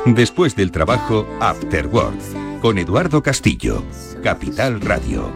Después del trabajo, After Work, con Eduardo Castillo, Capital Radio.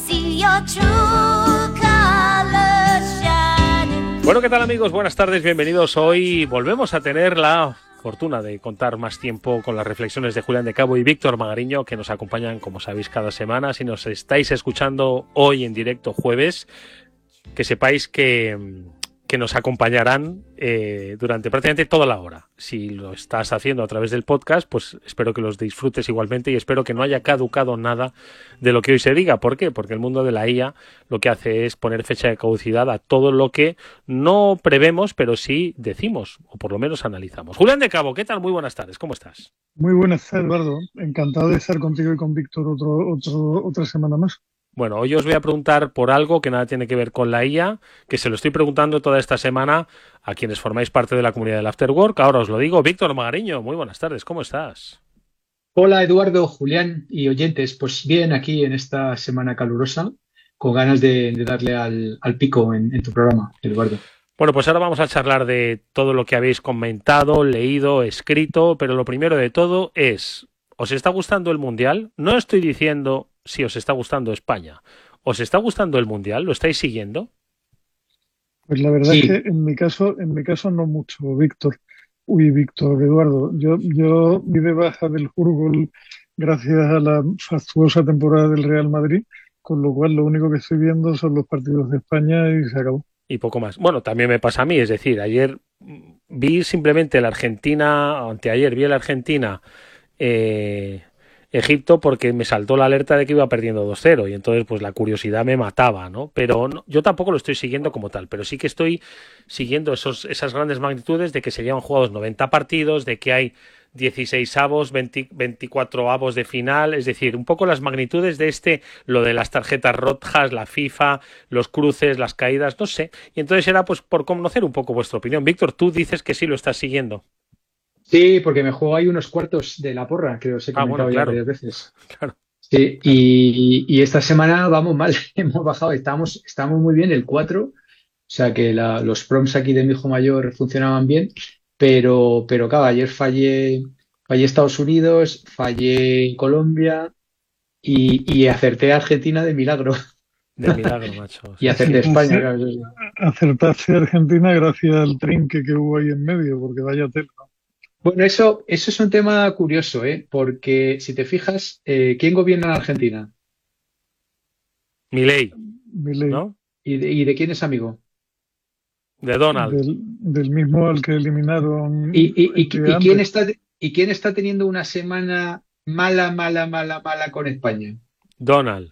Bueno, ¿qué tal, amigos? Buenas tardes, bienvenidos. Hoy volvemos a tener la fortuna de contar más tiempo con las reflexiones de Julián de Cabo y Víctor Magariño, que nos acompañan, como sabéis, cada semana. Si nos estáis escuchando hoy en directo jueves, que sepáis que nos acompañarán durante prácticamente toda la hora. Si lo estás haciendo a través del podcast, pues espero que los disfrutes igualmente y espero que no haya caducado nada de lo que hoy se diga. ¿Por qué? Porque el mundo de la IA lo que hace es poner fecha de caducidad a todo lo que no prevemos, pero sí decimos, o por lo menos analizamos. Julián de Cabo, ¿qué tal? Muy buenas tardes, ¿cómo estás? Muy buenas tardes, Eduardo. Encantado de estar contigo y con Víctor otra semana más. Bueno, hoy os voy a preguntar por algo que nada tiene que ver con la IA, que se lo estoy preguntando toda esta semana a quienes formáis parte de la comunidad del After Work. Ahora os lo digo. Víctor Magariño, muy buenas tardes, ¿cómo estás? Hola, Eduardo, Julián y oyentes. Pues bien, aquí en esta semana calurosa, con ganas de darle al pico en tu programa, Eduardo. Bueno, pues ahora vamos a charlar de todo lo que habéis comentado, leído, escrito, pero lo primero de todo es, ¿os está gustando el Mundial? No estoy diciendo si os está gustando España. ¿Os está gustando el Mundial? ¿Lo estáis siguiendo? Pues la verdad Sí. es que en mi caso no mucho, Víctor. Víctor, Eduardo, yo vi de baja del fútbol gracias a la fastuosa temporada del Real Madrid, con lo cual lo único que estoy viendo son los partidos de España y se acabó. Y poco más. Bueno, también me pasa a mí, es decir, ayer vi simplemente la Argentina, anteayer vi la Argentina Egipto porque me saltó la alerta de que iba perdiendo 2-0 y entonces pues la curiosidad me mataba, ¿no? Pero no, yo tampoco lo estoy siguiendo como tal, pero sí que estoy siguiendo esas grandes magnitudes de que se llevan jugados 90 partidos, de que hay 16 avos, 24 avos de final, es decir, un poco las magnitudes de lo de las tarjetas rojas, la FIFA, los cruces, las caídas, no sé. Y entonces era pues por conocer un poco vuestra opinión. Víctor, tú dices que sí lo estás siguiendo. Sí, porque me juego ahí unos cuartos de la porra, que os he comentado bueno, ya claro. varias veces. Claro. Sí, y esta semana vamos mal, hemos bajado, estamos muy bien, el 4, o sea que los proms aquí de mi hijo mayor funcionaban bien, pero claro, ayer fallé Estados Unidos, fallé Colombia y acerté a Argentina de milagro. De milagro, macho. Y acerté a España, claro. Acertaste a Argentina gracias al trinque que hubo ahí en medio, porque vaya tela. Bueno, eso es un tema curioso, porque si te fijas, ¿quién gobierna en Argentina? Milei, Milei, ¿no? ¿Y de quién es amigo? De Donald. del mismo al que eliminaron ¿Y quién antes. quién está teniendo una semana mala con España? Donald.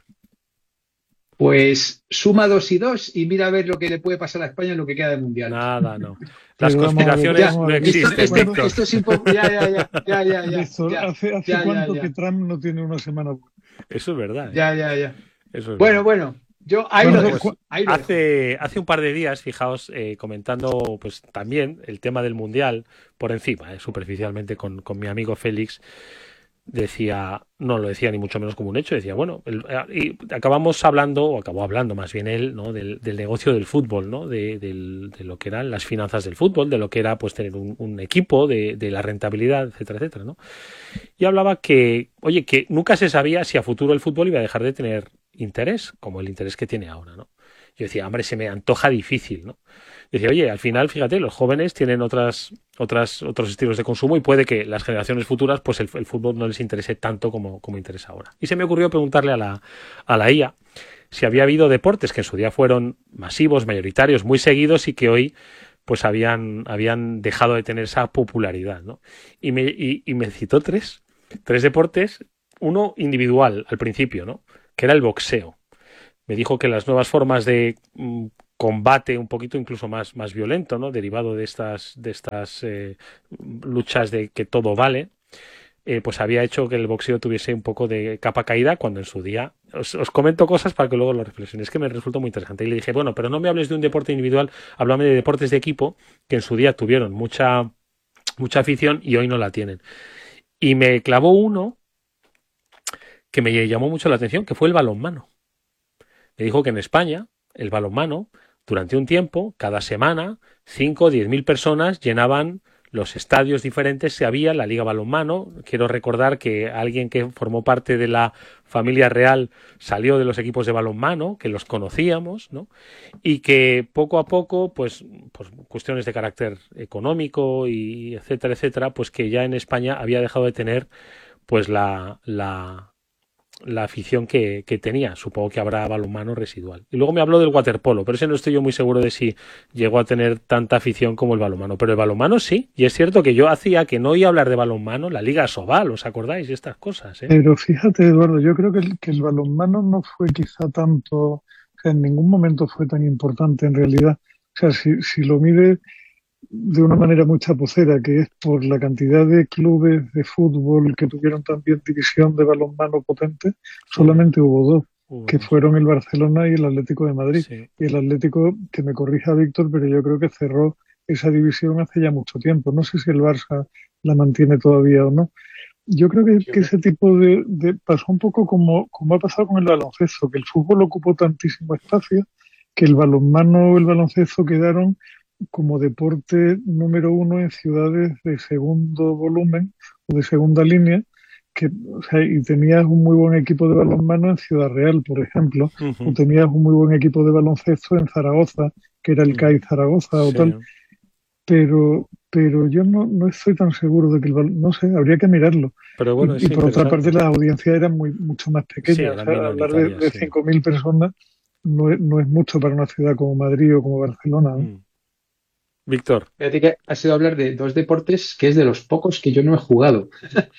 Pues suma 2 y 2 y mira a ver lo que le puede pasar a España en lo que queda del Mundial. Nada, no. Las Pero conspiraciones no existen, Víctor. Esto es importante. Ya. Víctor, ¿hace cuánto que Trump no tiene una semana buena? Eso es verdad. Ya. Eso es Bueno, verdad. yo ahí Bueno, lo dejo. Hace un par de días, fijaos, comentando pues también el tema del Mundial por encima, superficialmente con mi amigo Félix, no lo decía ni mucho menos como un hecho, decía, bueno, y acabamos hablando, o acabó hablando más bien él, ¿no? del negocio del fútbol, ¿no? De lo que eran las finanzas del fútbol, de lo que era pues tener un equipo, de la rentabilidad, etcétera, etcétera, ¿no? Y hablaba que nunca se sabía si a futuro el fútbol iba a dejar de tener interés, como el interés que tiene ahora, ¿no? Yo decía, hombre, se me antoja difícil, ¿no? Decía, oye, al final, fíjate, los jóvenes tienen otros estilos de consumo y puede que las generaciones futuras, pues el fútbol no les interese tanto como interesa ahora. Y se me ocurrió preguntarle a la IA si había habido deportes que en su día fueron masivos, mayoritarios, muy seguidos y que hoy pues habían dejado de tener esa popularidad, ¿no? Y me citó tres deportes, uno individual al principio, ¿no? Que era el boxeo. Me dijo que las nuevas formas de combate un poquito incluso más violento, ¿no? Derivado de estas luchas de que todo vale, pues había hecho que el boxeo tuviese un poco de capa caída cuando en su día... Os comento cosas para que luego lo reflexionéis, que me resultó muy interesante. Y le dije, bueno, pero no me hables de un deporte individual, háblame de deportes de equipo que en su día tuvieron mucha afición y hoy no la tienen. Y me clavó uno que me llamó mucho la atención, que fue el balonmano. Me dijo que en España el balonmano, durante un tiempo, cada semana, 5 o 10.000 personas llenaban los estadios diferentes se había la Liga Balonmano. Quiero recordar que alguien que formó parte de la familia real salió de los equipos de balonmano, que los conocíamos, ¿no? Y que poco a poco, pues cuestiones de carácter económico y etcétera, pues que ya en España había dejado de tener pues la afición que tenía. Supongo que habrá balonmano residual. Y luego me habló del waterpolo, pero ese no estoy yo muy seguro de si llegó a tener tanta afición como el balonmano. Pero el balonmano sí, y es cierto que yo hacía que no oía hablar de balonmano, la Liga Sobal, ¿os acordáis? Y estas cosas, ¿eh? Pero fíjate, Eduardo, yo creo que el balonmano no fue quizá tanto, o sea, en ningún momento fue tan importante en realidad. O sea, si lo mide de una manera muy chapucera, que es por la cantidad de clubes de fútbol que tuvieron también división de balonmano potente, solamente hubo dos, que fueron el Barcelona y el Atlético de Madrid. Sí. Y el Atlético, que me corrija Víctor, pero yo creo que cerró esa división hace ya mucho tiempo. No sé si el Barça la mantiene todavía o no. Yo creo que ese tipo de pasó un poco como ha pasado con el baloncesto, que el fútbol ocupó tantísimo espacio que el balonmano o el baloncesto quedaron como deporte número uno en ciudades de segundo volumen o de segunda línea, o sea, y tenías un muy buen equipo de balonmano en Ciudad Real, por ejemplo, o tenías un muy buen equipo de baloncesto en Zaragoza, que era el CAI Zaragoza o tal, pero yo no estoy tan seguro de que no sé, habría que mirarlo. Pero bueno, y por otra parte las audiencias eran mucho más pequeñas, sí, o sea, hablar de sí. 5.000 personas no es mucho para una ciudad como Madrid o como Barcelona, ¿no? Víctor. Fíjate que has ido a hablar de dos deportes que es de los pocos que yo no he jugado.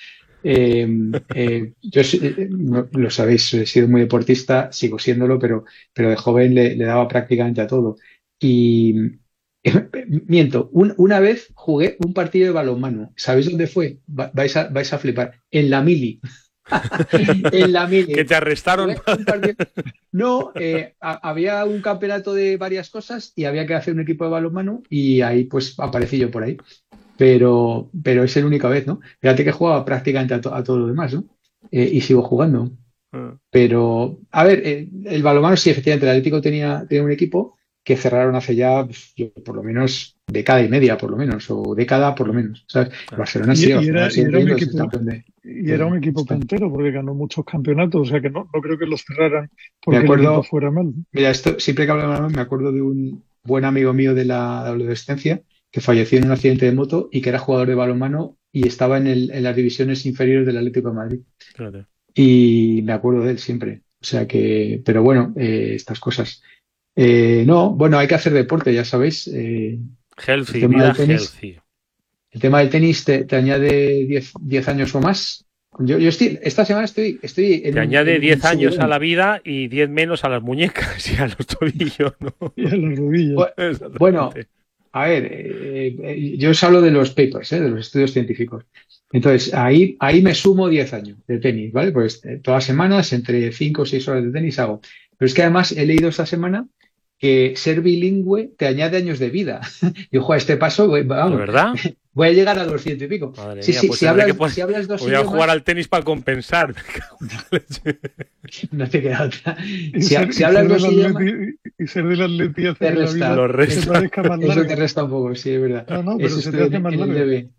Yo no, lo sabéis, he sido muy deportista, sigo siéndolo, pero de joven le daba prácticamente a todo. Y miento, una vez jugué un partido de balonmano. ¿Sabéis dónde fue? Vais a flipar. En la mili. En la mili. ¿Que te arrestaron? No, había un campeonato de varias cosas y había que hacer un equipo de balonmano y ahí pues aparecí yo por ahí. Pero es la única vez, ¿no? Fíjate que jugaba prácticamente a todo lo demás, ¿no? Y sigo jugando. Pero, a ver, el balonmano sí, efectivamente, el Atlético tenía un equipo que cerraron hace ya, pues, por lo menos, década y media, por lo menos, o década, por lo menos, ¿sabes? Barcelona sí, era un equipo puntero porque ganó muchos campeonatos, o sea que no creo que lo cerraran porque el equipo fuera mal. Mira, esto, siempre que hablo de balonmano, me acuerdo de un buen amigo mío de la adolescencia que falleció en un accidente de moto y que era jugador de balonmano y estaba en las divisiones inferiores del Atlético de Madrid. Claro. Y me acuerdo de él siempre. O sea que, pero bueno, estas cosas. No, bueno, hay que hacer deporte, ya sabéis. Healthy, vida healthy. El tema del tenis te añade 10 años o más. Yo esta semana estoy en te añade 10 años a la vida y 10 menos a las muñecas y a los tobillos, ¿no? Y a las rodillas. Bueno, a ver, yo os hablo de los papers, de los estudios científicos. Entonces, ahí me sumo 10 años de tenis, ¿vale? Pues todas las semanas, entre 5 o 6 horas de tenis hago. Pero es que además he leído esta semana que ser bilingüe te añade años de vida. Y ojo, a este paso, vamos, ¿de verdad? Voy a llegar a los 100 y pico. Madre sí, mía, sí, pues si hablas dos voy idiomas, a jugar al tenis para compensar. No te queda otra. Si hablas dos idiomas... Y ser del Atleti hace te resta, que la vida se parezca más larga. Eso te resta un poco, sí, es verdad. No, pero se te hace más larga.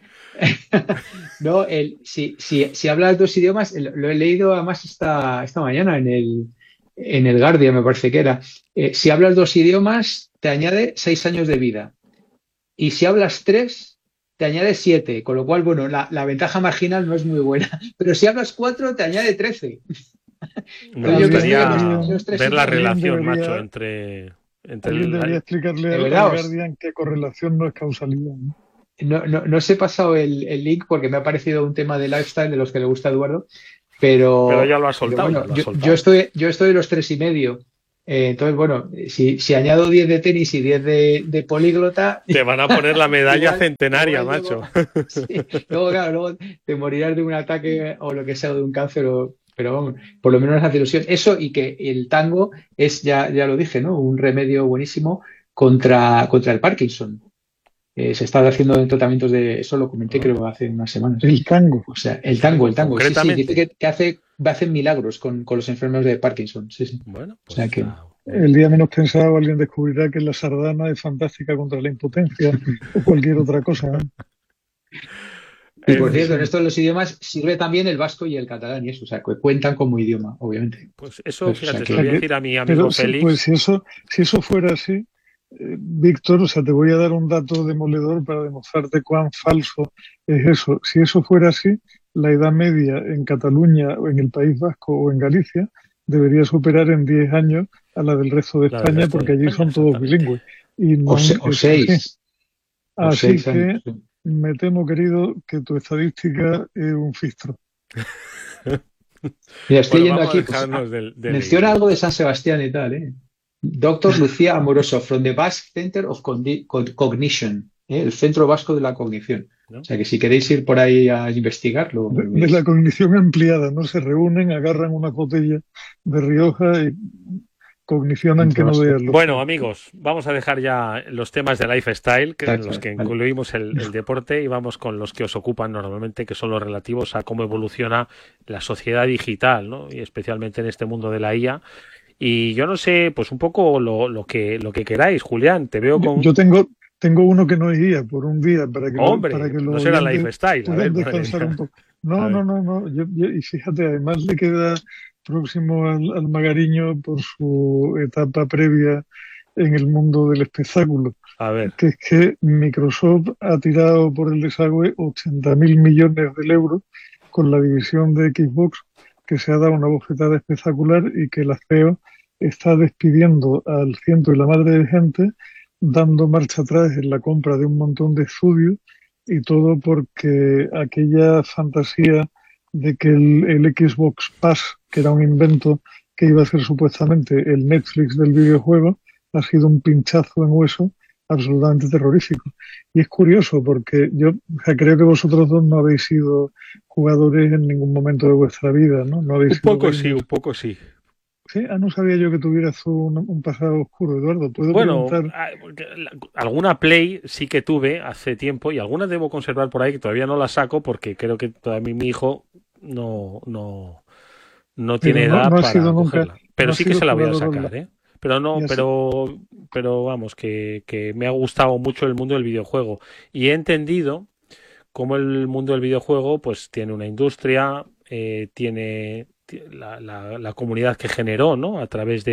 No, si hablas dos idiomas, lo he leído además esta mañana en el Guardian, me parece que era. Si hablas dos idiomas, te añade 6 años de vida. Y si hablas 3, te añade 7. Con lo cual, bueno, la ventaja marginal no es muy buena. Pero si hablas 4, te añade 13. Me gustaría ver la relación, macho, entre alguien debería explicarle al Guardian que correlación no es causalidad, ¿no? No os he pasado el link porque me ha parecido un tema de lifestyle de los que le gusta a Eduardo, pero ya lo has soltado. Bueno, yo estoy de los 3,5. Entonces, bueno, si añado 10 de tenis y 10 de políglota... Te van a poner la medalla centenaria, macho. Sí, luego te morirás de un ataque o lo que sea, de un cáncer, pero vamos, por lo menos hace ilusión. Eso y que el tango es, ya lo dije, ¿no? Un remedio buenísimo contra el Parkinson. Se está haciendo tratamientos de... Eso lo comenté creo hace unas semanas. El tango. O sea, el tango. Sí, dice que hacen milagros con los enfermos de Parkinson. Sí. Bueno, pues o sea que... El día menos pensado alguien descubrirá que la sardana es fantástica contra la impotencia o cualquier otra cosa, ¿eh? Y En por fin, cierto, en esto de los idiomas sirve también el vasco y el catalán y eso, o sea, que cuentan como idioma, obviamente. pues eso, ¿Sabes? O sea fíjate, O se lo sea voy a que, decir a mi pero amigo pues Félix. si eso fuera así, Víctor, o sea, te voy a dar un dato demoledor para demostrarte cuán falso es eso. Si eso fuera así, la edad media en Cataluña o en el País Vasco o en Galicia debería superar en 10 años a la del resto de La del España resto de porque allí España, son todos exactamente. bilingües y no O es así. Así 6 años. que Sí. me temo, querido, que tu estadística es un fistro. Mira, estoy Bueno, leyendo vamos a aquí, pues dejarnos de menciona leídos. algo de San Sebastián y tal, ¿eh? Doctor Lucía Amoroso, from the Basque Center of Cognition, ¿eh? El Centro Vasco de la Cognición. O ¿No? sea que si queréis ir por ahí a investigar, De, lo de la veis. cognición ampliada, ¿no? Se reúnen, agarran una botella de Rioja y cognicionan que Centro no Vasco. veas lo que Bueno, es. amigos, vamos a dejar ya los temas de lifestyle, en los Exacto, que vale. incluimos el deporte, y vamos con los que os ocupan normalmente, que son los relativos a cómo evoluciona la sociedad digital, ¿no? Y especialmente en este mundo de la IA. Y yo no sé, pues un poco lo que queráis, Julián. Te veo con... Yo tengo uno que no es guía por un día para Hombre, que los no será oyentes lifestyle. A puedan ver, madre descansar un mía. poco. A No, no, ver, no, no. Y fíjate, además le queda próximo al Magariño por su etapa previa en el mundo del espectáculo, a ver. que es que Microsoft ha tirado por el desagüe 80.000 millones de euros con la división de Xbox, que se ha dado una bofetada espectacular y que la CEO está despidiendo al ciento y la madre de gente, dando marcha atrás en la compra de un montón de estudios y todo porque aquella fantasía de que el Xbox Pass, que era un invento que iba a ser supuestamente el Netflix del videojuego, ha sido un pinchazo en hueso absolutamente terrorífico. Y es curioso porque yo, o sea, creo que vosotros dos no habéis sido jugadores en ningún momento de vuestra vida, ¿no? No habéis Un sido poco sí, un gamers. poco sí. Sí, no sabía yo que tuvieras un pasado oscuro, Eduardo. ¿Puedo Bueno, preguntar? porque alguna Play sí que tuve hace tiempo y algunas debo conservar por ahí que todavía no las saco porque creo que todavía mi hijo no Pero tiene edad no has sido para nunca, cogerla. no Pero has sí que sido se la voy a jugador online. sacar, ¿eh? Pero Y no, así, pero vamos, que me ha gustado mucho el mundo del videojuego y he entendido cómo el mundo del videojuego pues tiene una industria, la comunidad que generó, ¿no? A través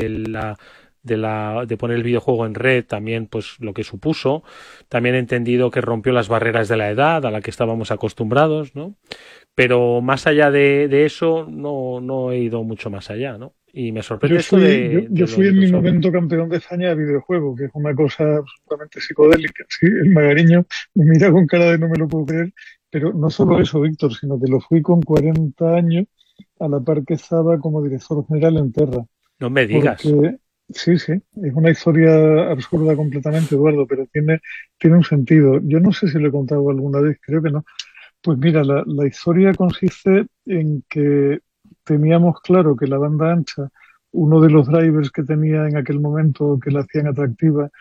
de poner el videojuego en red, también pues lo que supuso. También he entendido que rompió las barreras de la edad a la que estábamos acostumbrados, ¿no? Pero más allá de eso, no he ido mucho más allá, ¿no? Y me yo sorprende esto fui, yo, de yo lo de fui en mi Microsoft. momento campeón de España de videojuego, que es una cosa absolutamente psicodélica. Sí, el magariño me mira con cara de no me lo puedo creer, pero no solo eso, Víctor, sino que lo fui con 40 años a la par que estaba como director general en Terra. No me digas. Porque, sí, sí, es una historia absurda completamente, Eduardo, pero tiene un sentido. Yo no sé si lo he contado alguna vez, creo que no. Pues mira, la historia consiste en que teníamos claro que la banda ancha, uno de los drivers que tenía en aquel momento que la hacían atractiva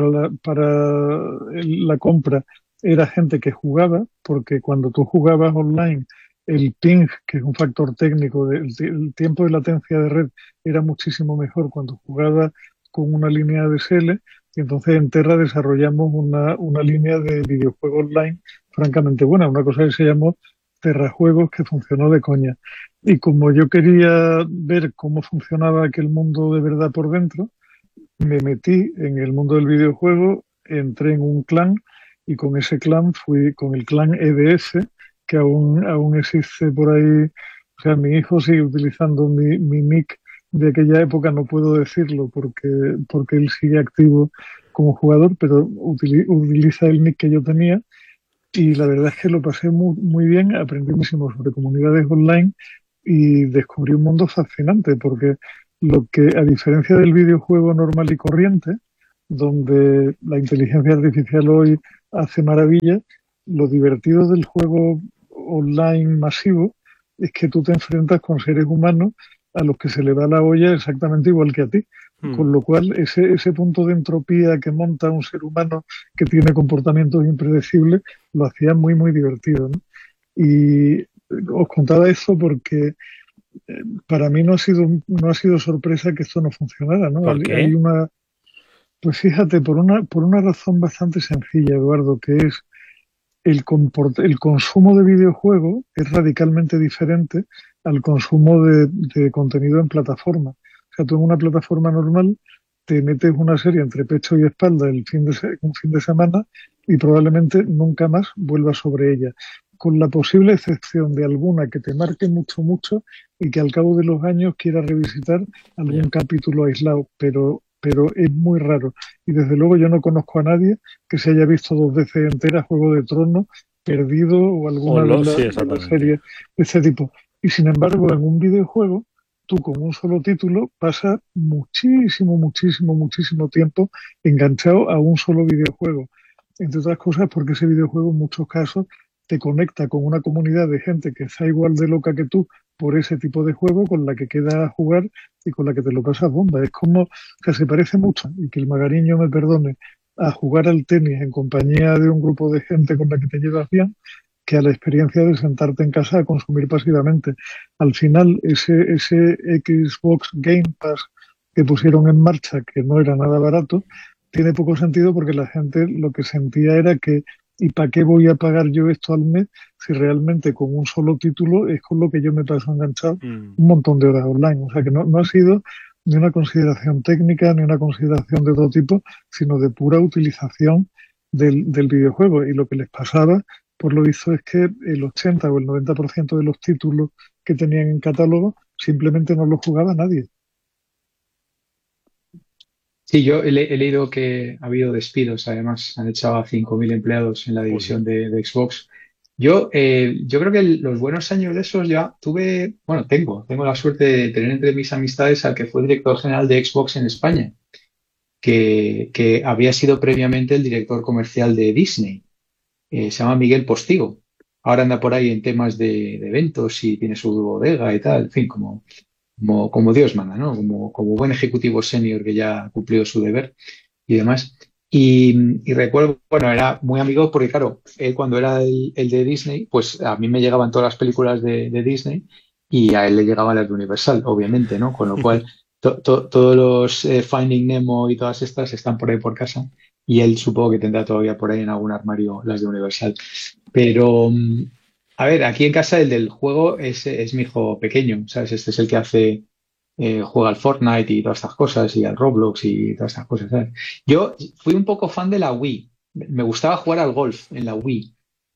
para la compra, era gente que jugaba, porque cuando tú jugabas online, el ping, que es un factor técnico, el tiempo de latencia de red era muchísimo mejor cuando jugaba con una línea ADSL, y entonces en Terra desarrollamos una línea de videojuego online francamente buena, una cosa que se llamó Terrajuegos, que funcionó de coña. Y como yo quería ver cómo funcionaba aquel mundo de verdad por dentro, me metí en el mundo del videojuego, entré en un clan y con ese clan fui con el clan EDS, que aún existe por ahí. O sea, mi hijo sigue utilizando mi nick de aquella época, no puedo decirlo porque él sigue activo como jugador, pero utiliza el nick que yo tenía y la verdad es que lo pasé muy, muy bien, aprendí muchísimo sobre comunidades online y descubrí un mundo fascinante porque lo que, a diferencia del videojuego normal y corriente, donde la inteligencia artificial hoy hace maravillas, lo divertido del juego online masivo es que tú te enfrentas con seres humanos a los que se le va la olla exactamente igual que a ti. Hmm. Con lo cual, ese punto de entropía que monta un ser humano que tiene comportamientos impredecibles lo hacía muy, muy divertido, ¿no? Y os contaba eso porque para mí no ha sido sorpresa que esto no funcionara, ¿no? ¿Por Hay qué? pues fíjate, por una razón bastante sencilla, Eduardo, que es el consumo de videojuegos es radicalmente diferente al consumo de contenido en plataforma. O sea, tú en una plataforma normal te metes una serie entre pecho y espalda un fin de semana y probablemente nunca más vuelvas sobre ella, con la posible excepción de alguna que te marque mucho, mucho y que al cabo de los años quieras revisitar algún capítulo aislado, pero es muy raro. Y desde luego yo no conozco a nadie que se haya visto 2 veces entera Juego de Tronos, perdido o alguna Sí, de las exactamente. series de este tipo. Y sin embargo, en un videojuego, tú con un solo título pasas muchísimo, muchísimo, muchísimo tiempo enganchado a un solo videojuego. Entre otras cosas, porque ese videojuego en muchos casos te conecta con una comunidad de gente que está igual de loca que tú por ese tipo de juego, con la que queda a jugar y con la que te lo pasas bomba. Es como, o sea, se parece mucho, y que el magariño me perdone, a jugar al tenis en compañía de un grupo de gente con la que te llevas bien, que a la experiencia de sentarte en casa a consumir pasivamente. Al final, ese Xbox Game Pass que pusieron en marcha, que no era nada barato, tiene poco sentido porque la gente lo que sentía era que ¿y para qué voy a pagar yo esto al mes si realmente con un solo título es con lo que yo me paso enganchado Mm. un montón de horas online? O sea que no ha sido ni una consideración técnica ni una consideración de otro tipo, sino de pura utilización del videojuego. Y lo que les pasaba, por lo visto, es que el 80 o el 90% de los títulos que tenían en catálogo simplemente no los jugaba nadie. Sí, yo he leído que ha habido despidos, además, han echado a 5.000 empleados en la Joder. división de Xbox. Yo creo que los buenos años de esos ya tuve, bueno, tengo la suerte de tener entre mis amistades al que fue director general de Xbox en España, que había sido previamente el director comercial de Disney. Se llama Miguel Postigo. Ahora anda por ahí en temas de eventos y tiene su bodega y tal, en fin, como Dios manda, ¿no? Como buen ejecutivo senior que ya ha cumplido su deber y demás. Y recuerdo, bueno, era muy amigo porque, claro, él cuando era el de Disney, pues a mí me llegaban todas las películas de Disney y a él le llegaban las de Universal, obviamente, ¿no? Con lo cual, todos los Finding Nemo y todas estas están por ahí por casa y él supongo que tendrá todavía por ahí en algún armario las de Universal. Pero, a ver, aquí en casa el del juego es mi hijo pequeño, ¿sabes? Este es el que juega al Fortnite y todas estas cosas, y al Roblox y todas estas cosas, ¿sabes? Yo fui un poco fan de la Wii. Me gustaba jugar al golf en la Wii.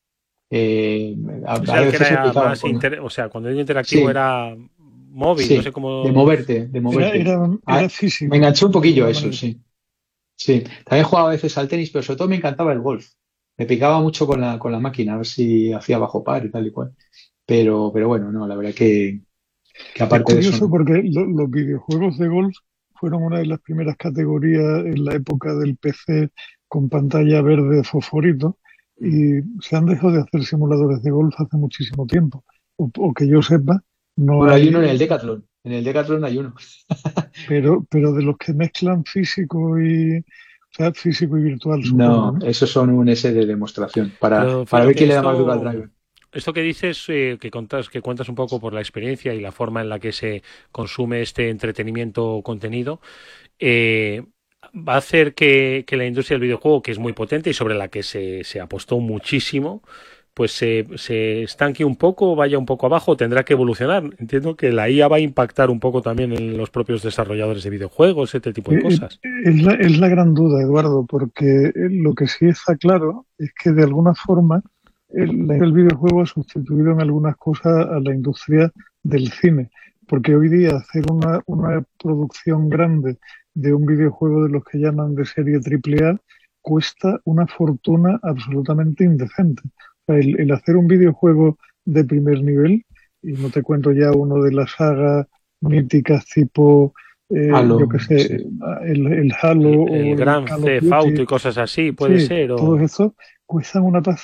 Eh, O a sea, el que veces me era picaba. más o sea, cuando era interactivo Sí, era móvil, no sé sí, de cómo. moverte, de Era, moverte. era, Ah, era me físico, enganché un de poquillo a alguna eso, manera. sí. Sí, también jugaba a veces al tenis, pero sobre todo me encantaba el golf. Me picaba mucho con la máquina, a ver si hacía bajo par y tal y cual. Pero bueno, no, la verdad que Es aparte de eso, curioso no. porque los videojuegos de golf fueron una de las primeras categorías en la época del PC con pantalla verde fosforito y se han dejado de hacer simuladores de golf hace muchísimo tiempo. O que yo sepa, no Bueno, hay uno en hay, el Decathlon. En el Decathlon hay uno. pero de los que mezclan o sea, físico y virtual, supongo, No, ¿no? esos son un S de demostración Pero para ver quién le da más duro al esto, driver. esto que dices, que cuentas un poco por la experiencia y la forma en la que se consume este entretenimiento o contenido, eh, va a hacer que la industria del videojuego, que es muy potente y sobre la que se apostó muchísimo, pues se estanque un poco, vaya un poco abajo, tendrá que evolucionar. Entiendo que la IA va a impactar un poco también en los propios desarrolladores de videojuegos, este tipo de cosas. Es la gran duda, Eduardo, porque lo que sí está claro es que de alguna forma el videojuego ha sustituido en algunas cosas a la industria del cine, porque hoy día hacer una producción grande de un videojuego de los que llaman de serie triple A cuesta una fortuna absolutamente indecente. O sea, el hacer un videojuego de primer nivel, y no te cuento ya uno de las sagas míticas tipo yo qué Halo, sé, sí. el Halo El o el Grand Call of Theft Auto Duty, y cosas así, puede sí, ser, todos o... estos cuestan una